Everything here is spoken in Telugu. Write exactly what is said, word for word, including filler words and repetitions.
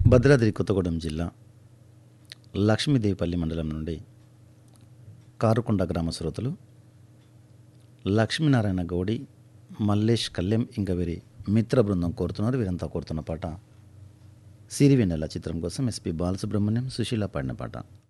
భద్రాద్రి కొత్తగూడెం జిల్లా లక్ష్మీదేవిపల్లి మండలం నుండి కారుకొండ గ్రామ శ్రోతలు లక్ష్మీనారాయణ గౌడి, మల్లేష్ కల్లెం ఇంకా వీరి మిత్ర బృందం కోరుతున్నారు. వీరంతా కోరుతున్న పాట సిరివెన్నెల చిత్రం కోసం ఎస్పి బాలసుబ్రహ్మణ్యం, సుశీల పాడిన పాట.